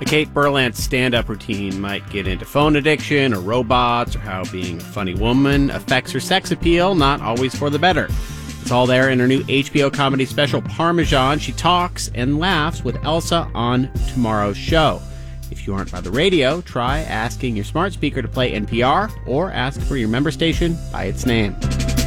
The Kate Berlant stand-up routine might get into phone addiction or robots or how being a funny woman affects her sex appeal, not always for the better. It's all there in her new HBO comedy special, Parmesan. She talks and laughs with Elsa on tomorrow's show. If you aren't by the radio, try asking your smart speaker to play NPR or ask for your member station by its name.